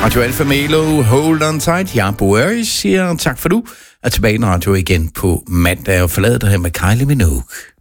Radio Alfa Melo, hold on tight. Jeg siger tak for du. Er tilbage i radio igen på mandag og forlader dig her med Kylie Minogue.